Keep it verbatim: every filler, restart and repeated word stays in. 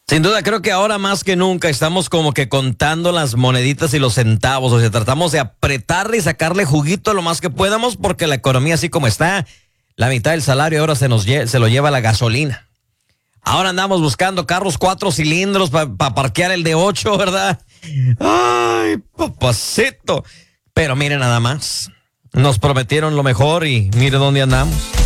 Sin duda, creo que ahora más que nunca estamos como que contando las moneditas y los centavos. O sea, tratamos de apretarle y sacarle juguito lo más que podamos porque la economía así como está, la mitad del salario ahora se nos lle- se lo lleva la gasolina. Ahora andamos buscando carros cuatro cilindros para pa parquear el de ocho, ¿verdad? Ay, papacito. Pero mire nada más, nos prometieron lo mejor y mire dónde andamos.